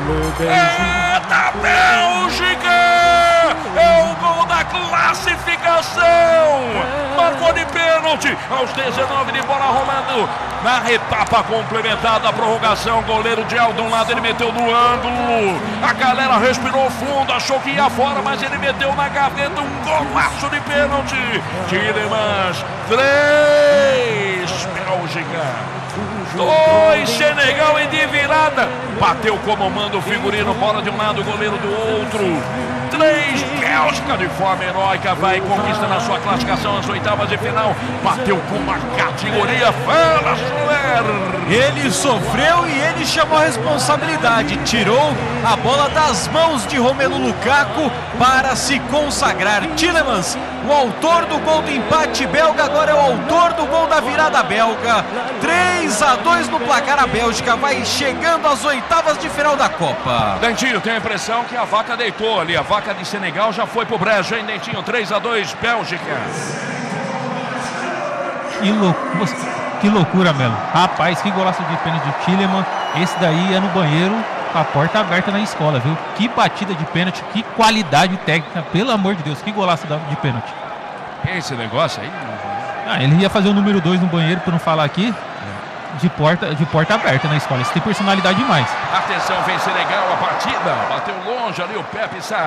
É da Bélgica! É o gol da classificação! Marcou de pênalti aos 19 de bola rolando. Na etapa complementar da prorrogação, goleiro de de um lado, ele meteu no ângulo. A galera respirou fundo, achou que ia fora, mas ele meteu na gaveta um golaço de pênalti. Tielemans, 3, Bélgica. 2, Senegal em de virada. Bateu como manda o figurino, bola de um lado, goleiro do outro. 3, Bélgica de forma heróica, vai conquistando a sua classificação às oitavas de final. Bateu com uma categoria. Fala, Soler! Ele sofreu e ele chamou a responsabilidade. Tirou a bola das mãos de Romelu Lukaku para se consagrar. Tielemans, o autor do gol do empate belga, agora é o autor do gol da virada belga. 3-2 no placar. A Bélgica vai chegando às oitavas de final da Copa. Dentinho, tem a impressão que a vaca deitou ali. A vaca de Senegal já foi pro brejo, hein, Dentinho? 3-2, Bélgica. Que loucura, Melo. Rapaz, que golaço de pênalti de Tielemans. Esse daí é no banheiro, com a porta aberta na escola, viu? Que batida de pênalti, que qualidade técnica. Pelo amor de Deus, que golaço de pênalti. Esse negócio aí... Ele ia fazer o número 2 no banheiro, por não falar aqui. De porta aberta na escola. Isso tem personalidade demais. Atenção, vem Senegal, a partida. Bateu longe ali o Pepe Sá.